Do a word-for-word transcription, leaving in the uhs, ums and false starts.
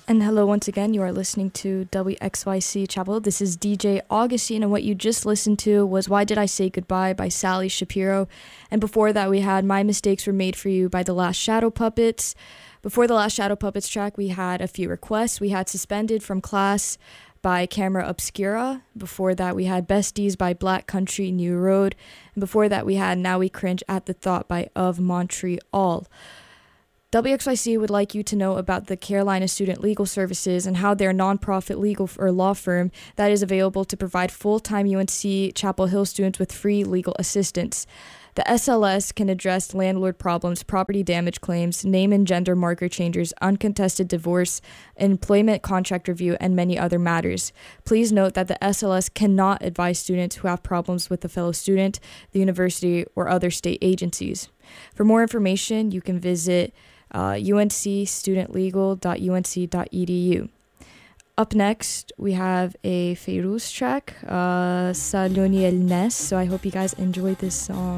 And hello once again, you are listening to W X Y C Chapel. This is D J Augustine, and what you just listened to was Why Did I Say Goodbye by Sally Shapiro. And before that, we had My Mistakes Were Made For You by The Last Shadow Puppets. Before The Last Shadow Puppets track, we had a few requests. We had Suspended from Class by Camera Obscura. Before that, we had Besties by Black Country New Road. And before that, we had Now We Cringe at the Thought by Of Montreal. W X Y C would like you to know about the Carolina Student Legal Services and how their nonprofit legal f- or law firm that is available to provide full-time U N C Chapel Hill students with free legal assistance. The S L S can address landlord problems, property damage claims, name and gender marker changes, uncontested divorce, employment contract review, and many other matters. Please note that the S L S cannot advise students who have problems with a fellow student, the university, or other state agencies. For more information, you can visit uh, u n c student legal dot u n c dot e d u. Up next, we have a Feiruz track, uh, Saloni El Nes, so I hope you guys enjoy this song.